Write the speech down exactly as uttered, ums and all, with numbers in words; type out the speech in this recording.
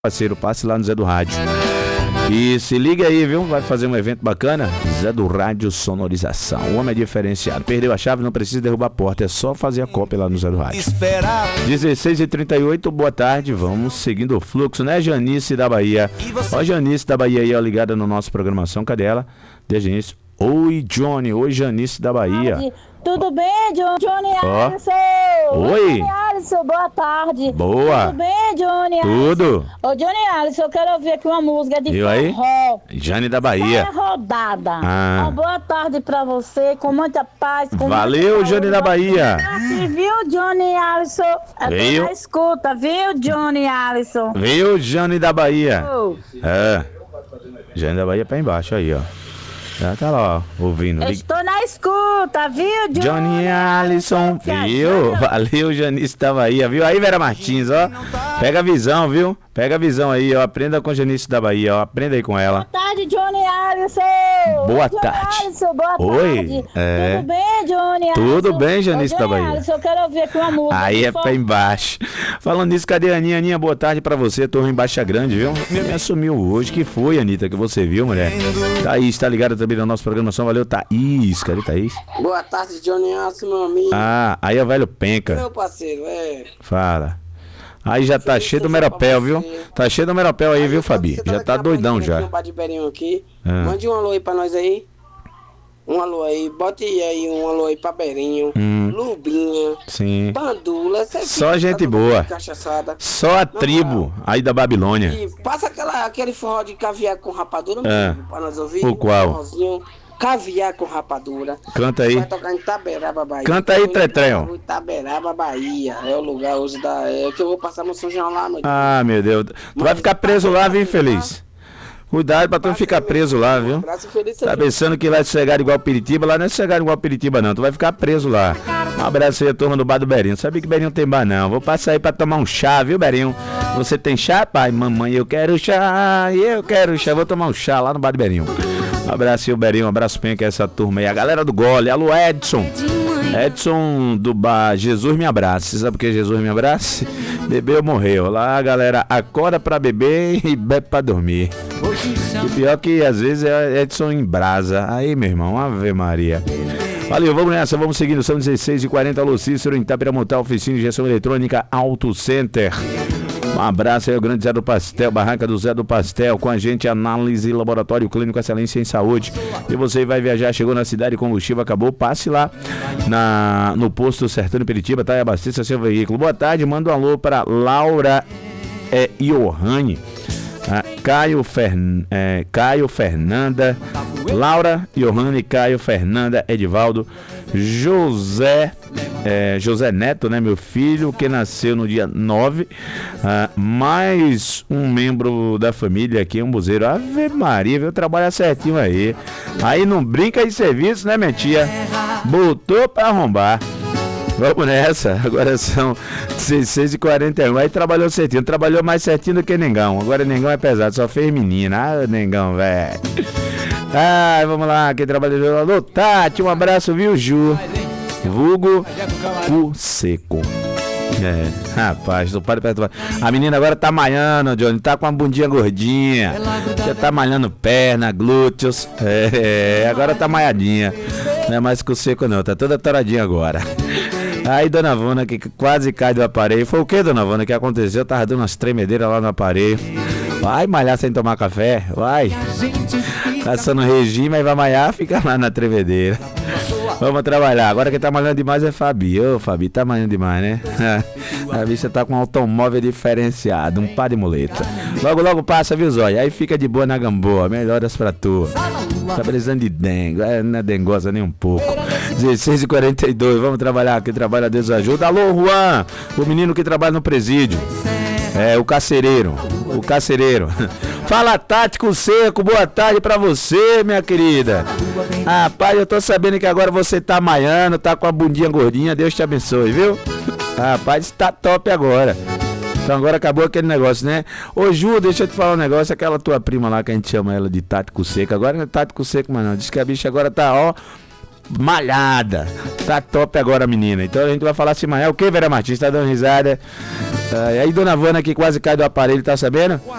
parceiro, passe lá no Zé do Rádio. E se liga aí, viu? Vai fazer um evento bacana. Zé do Rádio Sonorização. O homem é diferenciado. Perdeu a chave, não precisa derrubar a porta. É só fazer a cópia lá no Zé do Rádio. dezesseis e trinta e oito, boa tarde. Vamos seguindo o fluxo, né? Janice da Bahia. Ó, Janice da Bahia aí, ó, ligada no nosso programação. Cadê ela? Desde início. Oi, Johnny. Oi, Janice da Bahia. Tudo bem, John? Johnny Alisson? Oi. Johnny Alisson, boa tarde. Boa. Tudo bem, Johnny Alisson? Tudo. Ô, Johnny Alisson, eu quero ouvir aqui uma música de Viu aí? forró. Jane da Bahia. É rodada. Ah. Uma boa tarde pra você, com muita paz. Com Valeu, muita Jane da Bahia. Aqui, viu, Johnny Alisson? Eu tô Veio. na escuta, viu, Johnny Alisson? Viu, Jane da Bahia? Oh. É. Jane da Bahia pra embaixo aí, ó. Já tá lá, ó, ouvindo. Eu estou na escuta, viu, Johnny, Johnny Alisson, viu? Valeu, Janice da Bahia, viu? Aí, Vera Martins, ó. Pega a visão, viu? Pega a visão aí, ó. Aprenda com a Janice da Bahia, ó. Aprenda aí com ela. Boa tarde, Johnny Alisson. Boa Johnny tarde. Alisson, boa Oi, tarde. é. Tudo bem, Johnny Alisson? Tudo bem, Janice Ô, da Johnny Bahia. Alisson, eu quero ouvir aqui uma música. Aí é por pra embaixo. Falando nisso, cadê a Aninha? Aninha, boa tarde pra você. Torre em Baixa Grande, viu? Me assumiu hoje. Que foi, Anitta, que você viu, mulher? Thaís, tá ligada também na nossa programação. Valeu, Thaís. Cadê Thaís? Boa tarde, Johnny Alisson, meu amigo. Ah, aí é o velho Penca. Meu parceiro, é. Fala. Aí já tá cheio do meropel, viu? Tá cheio do meropel aí, viu, Fabi? Já tá doidão já. Um aqui. Ah. Mande um alô aí pra nós aí. Um alô aí, bote aí um alô aí pra Berinho, Hum. Lubinha, Sim. Pandula, Só gente boa. Cachaçada. Só a tribo aí da Babilônia. E passa aquela, aquele forró de caviar com rapadura, É. amigo, pra nós ouvir. O qual? Um forrozinho, caviar com rapadura. Canta aí. Vai tocar em Itaberaba, Bahia. Canta aí, Tretrão. Itaberaba, Bahia. É o lugar hoje da. É que eu vou passar no São João lá, meu. Ah, meu Deus. Tu vai ficar preso lá, viu, infeliz? Cuidado pra tu não ficar preso lá, viu? Abraço feliz, Tá pensando que vai sossegar igual Piritiba? Lá não é sossegar igual Piritiba, não. Tu vai ficar preso lá. Um abraço aí, a turma do bar do Berinho. Sabia que Berinho tem bar, não. Vou passar aí pra tomar um chá, viu, Berinho? Você tem chá, pai? Mamãe, eu quero chá, eu quero chá. Vou tomar um chá lá no bar do Berinho. Um abraço aí, o Berinho. Um abraço bem que é essa turma aí. A galera do Gole. Alô, Edson. Edson do bar Jesus Me Abraça. Você sabe por que Jesus Me Abraça? Bebeu, morreu. Lá a galera acorda pra beber e bebe pra dormir. E pior que às vezes é Edson em brasa. Aí, meu irmão, Ave Maria. Valeu, vamos nessa, vamos seguindo. São dezesseis e quarenta, Alô Cícero, em Itapiramontá, oficina de injeção eletrônica Auto Center. Um abraço aí ao grande Zé do Pastel, barraca do Zé do Pastel, com a gente, análise, laboratório clínico, excelência em saúde. E você vai viajar, chegou na cidade, combustível acabou, passe lá na, no posto Sertão Peritiba, tá? E abasteça seu veículo. Boa tarde, manda um alô para Laura é, Johanne, ah, Caio, Fern, é, Caio Fernanda, Laura Johanne, Caio Fernanda, Edivaldo, José. É, José Neto, né, meu filho, que nasceu no dia nove, ah, mais um membro da família aqui, um buzeiro. Ave Maria, veio trabalhar certinho aí. Aí não brinca de serviço, né, minha tia? Botou pra arrombar. Vamos nessa, agora são dezesseis e quarenta e um. Aí trabalhou certinho, trabalhou mais certinho do que Nengão. Agora Nengão é pesado, só fez menina. Ah, Nengão, velho. Ai, vamos lá, quem trabalhou. Alô, Tati, um abraço, viu, Ju? Vulgo o seco. É, rapaz, não pode perturbar. A menina agora tá malhando, Johnny, tá com uma bundinha gordinha. Já tá malhando perna, glúteos. É, agora tá malhadinha. Não é mais com o seco, não, tá toda toradinha agora. Aí, dona Vona, que quase cai do aparelho. Foi o que, dona Vona, que aconteceu? Eu tava dando umas tremedeiras lá no aparelho. Vai malhar sem tomar café? Vai. Passando regime, aí vai malhar, fica lá na tremedeira. Vamos trabalhar. Agora quem tá malhando demais é Fabi. Ô, Fabi, tá malhando demais, né? A bicha tá com um automóvel diferenciado, um par de muleta. Logo, logo passa, viu, Zóia? Aí fica de boa na gamboa. Melhoras pra tu. Tá precisando de dengue. É, não é dengosa nem um pouco. dezesseis e quarenta e dois. Vamos trabalhar. Quem trabalha, Deus ajuda. Alô, Juan. O menino que trabalha no presídio. É, o carcereiro. O carcereiro. Fala, Tático Seco, boa tarde pra você, minha querida. Rapaz, eu tô sabendo que agora você tá maiando, tá com a bundinha gordinha, Deus te abençoe, viu? Rapaz, tá top agora. Então agora acabou aquele negócio, né? Ô Ju, deixa eu te falar um negócio, aquela tua prima lá que a gente chama ela de Tático Seco, agora não é Tático Seco, mas não, diz que a bicha agora tá, ó, malhada. Tá top agora, menina. Então a gente vai falar assim, mas é o que, Vera Martins? Tá dando risada? Ah, e aí, dona Vana que quase cai do aparelho, tá sabendo?